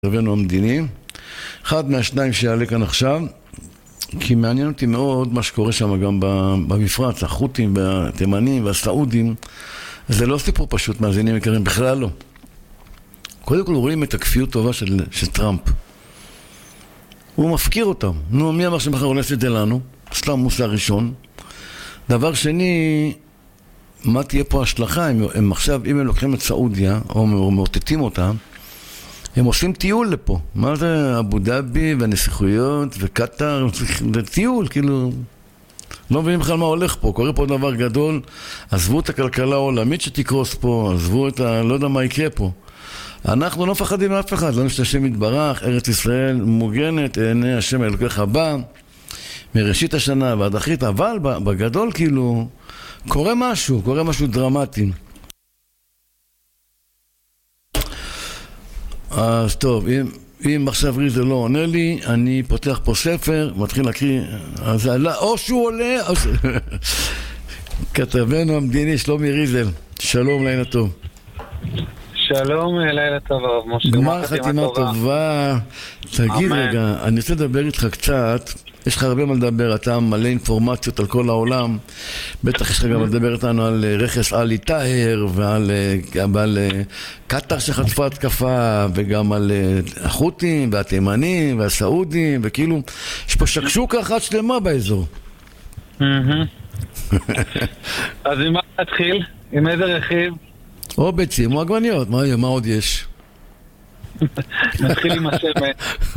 הבאנו המדיני, אחד מהשניים שיעלה כאן עכשיו, כי מעניין אותי מאוד מה שקורה שם גם במפרץ, החות'ים והתימנים והסעודים. זה לא סיפור פשוט, מאזינים יקרים, בכלל לא. קודם כל רואים את הכפיות טובה של טראמפ. הוא מפקיר אותם. נו, מי אמר שמחר הולס את זה לנו? סתם מוסר ראשון. דבר שני, מה תהיה פה השלכה? הם עכשיו, אם הם לוקחים את סעודיה, או מאותתים אותם, הם עושים טיול לפה. מה זה? אבו דאבי והנסיכויות וקטר, זה טיול, כאילו... לא מבינים בכלל מה הולך פה, קורה פה דבר גדול, עזבו את הכלכלה העולמית שתקרוס פה, עזבו את לא יודע מה יקרה פה. אנחנו לא מפחדים מאף אחד, לא נשת השם יתברך, ארץ ישראל מוגנת, עיני השם אלוקיך הבא, מראשית השנה ועד אחרית, אבל בגדול כאילו, קורה משהו דרמטי. אז טוב, אם עכשיו ריזל לא עונה לי, אני פותח פה ספר, מתחיל להקריא, אז או שהוא עולה, או ש... כתבנו המדיני שלומי ריזל, שלום, לילה טוב. שלום, לילה טוב, הרב משה. גמר חתימה טובה. תגיד רגע, אני רוצה לדבר איתך קצת, יש לך הרבה מה לדבר, אתה מלא אינפורמציות על כל העולם, בטח יש לך גם לדבר איתנו על רכס עלי טהר ועל קטר שחטפה התקפה וגם על החות'ים והתימנים והסעודים וכאילו יש פה שקשוקה אחת שלמה באזור. אז עם מה נתחיל? עם איזה רכיב? או ביצים או עגבניות, מה עוד יש? נתחיל עם השמן.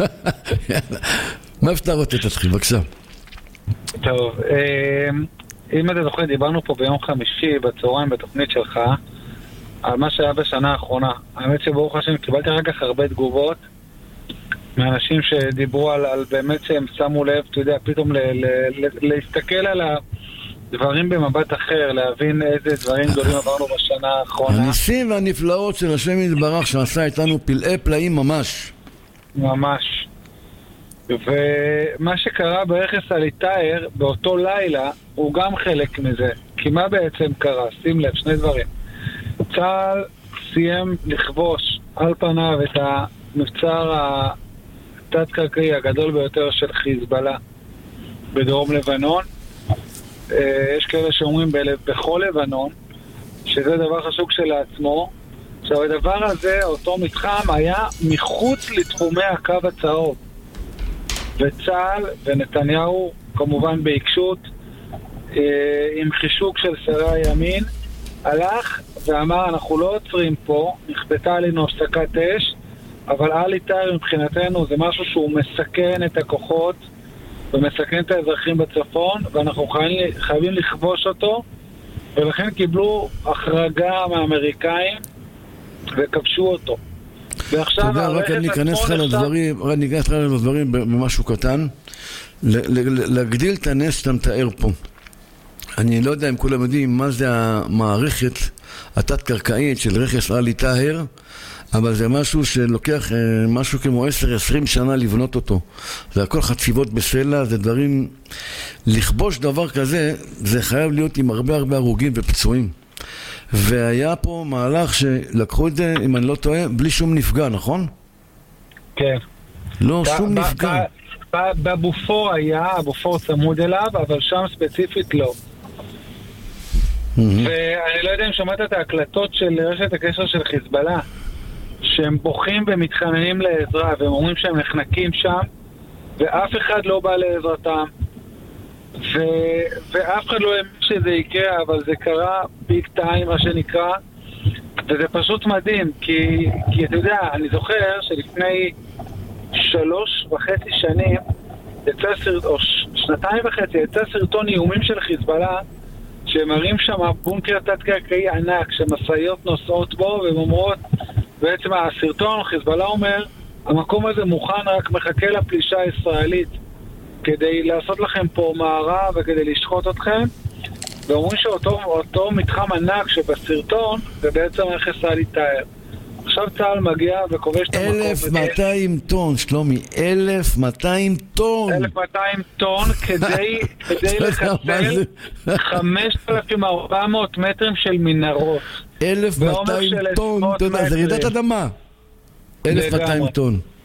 מה שאתה רוצה תתחיל, בבקשה. טוב, אם אתה זוכר, דיברנו פה ביום חמישי בצהריים בתוכנית שלך על מה שהיה בשנה האחרונה. האמת שברוך השם קיבלתי רק כך הרבה תגובות מאנשים שדיברו על באמת שהם שמו לב, אתה יודע, פתאום להסתכל על הדברים במבט אחר, להבין איזה דברים גדולים עברנו בשנה האחרונה. הניסים והנפלאות של השם יתברך שעשה איתנו פלאי פלאים ממש. ממש. ומה שקרה ברכס עלי טהר באותו לילה הוא גם חלק מזה. כי מה בעצם קרה? שים לב, שני דברים. צה"ל סיים לכבוש על פניו את המבצר התת-קרקעי הגדול ביותר של חיזבאללה בדרום לבנון. יש כאלה שאומרים בכל לבנון, שזה דבר חשוב כשלעצמו. עכשיו הדבר הזה, אותו מתחם, היה מחוץ לתחומי הקו הצהוב. וצה"ל ונתניהו כמובן בעיקשות עם חישוק של שרי הימין הלך ואמר אנחנו לא עוצרים פה, נכפתה עלינו הפסקת אש, אבל עלי טהר מבחינתנו זה משהו שהוא מסכן את הכוחות ומסכן את האזרחים בצפון ואנחנו חייבים לכבוש אותו, ולכן קיבלו החרגה מהאמריקאים וכבשו אותו. אתה יודע, רק אני אכנס לך לדברים במשהו קטן, להגדיל את הנס שאתה מתאר פה. אני לא יודע אם כולם יודעים מה זה המערכת התת-קרקעית של רכס עלי טהר, אבל זה משהו שלוקח משהו כמו 10-20 שנה לבנות אותו. זה הכל חציבות בסלע, זה דברים... לכבוש דבר כזה, זה חייב להיות עם הרבה הרוגים ופצועים. והיה פה מהלך שלקחו את זה, אם אני לא טועה, בלי שום נפגע, נכון? כן. לא, שום נפגע. בבופור היה, הבופור צמוד אליו, אבל שם ספציפית לא. ואני לא יודע אם שמעת את ההקלטות של רשת הקשר של חיזבאללה, שהם בוכים ומתחננים לעזרה, והם אומרים שהם נחנקים שם, ואף אחד לא בא לעזרתם. ואף אחד לא האמין שזה יקרה, אבל זה קרה ביג טיים מה שנקרא, וזה פשוט מדהים, כי אתה יודע, אני זוכר שלפני 3.5 שנים או 2.5 יצא סרטון איומים של חיזבאללה שמראים שם בונקר תת-קרקעי ענק שמשאיות נוסעות בו, והן אומרות, בעצם הסרטון חיזבאללה אומר המקום הזה מוכן, רק מחכה לפלישה הישראלית כדי לעשות לכם פה מערה וכדי לשחוט אתכם, ואומרים שאותו מתחם ענק שבסרטון זה בעצם רכס עלי טהר. עכשיו צה"ל מגיע וכובש את המקום. 1,200 טון, שלומי, 1,200 טון. 1,200 טון כדי לחסל 5,400 מטרים של מנהרות. 1,200 טון, אתה יודע, זה רעידת אדמה. 1,200 טון.